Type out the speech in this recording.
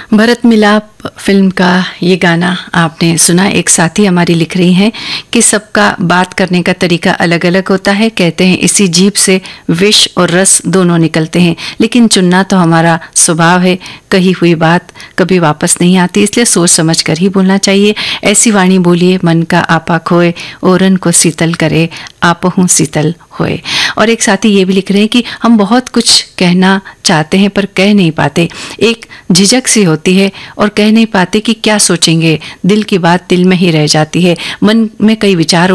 Bharat Milap film का ये गाना आपने सुना। एक साथी हमारी लिख रही हैं कि सबका बात करने का तरीका अलग अलग होता है। कहते हैं इसी जीभ से विष और रस दोनों निकलते हैं, लेकिन चुनना तो हमारा स्वभाव है। कही हुई बात कभी वापस नहीं आती, इसलिए सोच समझ कर ही बोलना चाहिए। ऐसी वाणी बोलिए मन का आपा खोए, ओरन को शीतल करे आपहूँ शीतल होए। और एक साथी ये भी लिख रहे हैं कि हम बहुत कुछ कहना चाहते हैं पर कह नहीं पाते, एक झिझक सी होती है और कह नहीं पाते कि क्या सोचेंगे। दिल की बात दिल में ही रह जाती है, मन में कई विचार